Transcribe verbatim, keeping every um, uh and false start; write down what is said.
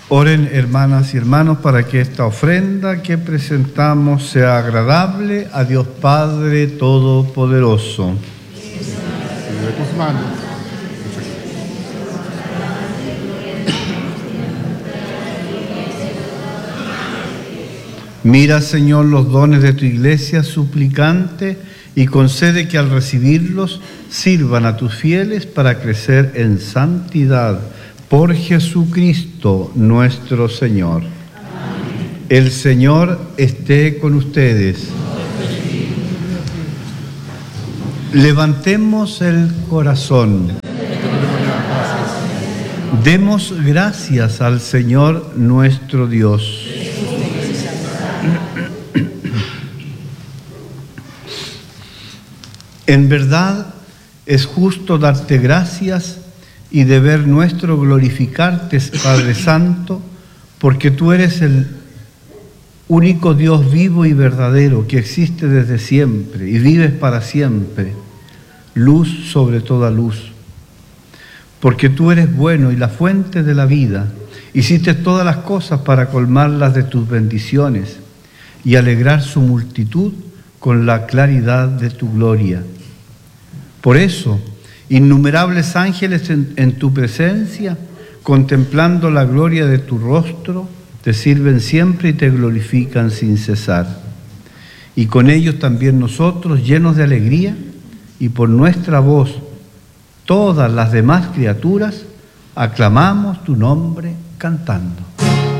Oren, hermanas y hermanos, para que esta ofrenda que presentamos sea agradable a Dios Padre Todopoderoso. Mira, Señor, los dones de tu iglesia suplicante y concede que al recibirlos sirvan a tus fieles para crecer en santidad. Por Jesucristo nuestro Señor. Amén. El Señor esté con ustedes. Levantemos el corazón. Demos gracias al Señor nuestro Dios. En verdad es justo darte gracias y deber nuestro glorificarte, Padre Santo, porque tú eres el único Dios vivo y verdadero que existe desde siempre y vives para siempre, luz sobre toda luz. Porque tú eres bueno y la fuente de la vida, hiciste todas las cosas para colmarlas de tus bendiciones y alegrar su multitud con la claridad de tu gloria. Por eso, innumerables ángeles en, en tu presencia, contemplando la gloria de tu rostro, te sirven siempre y te glorifican sin cesar. Y con ellos también nosotros, llenos de alegría, y por nuestra voz, todas las demás criaturas, aclamamos tu nombre cantando.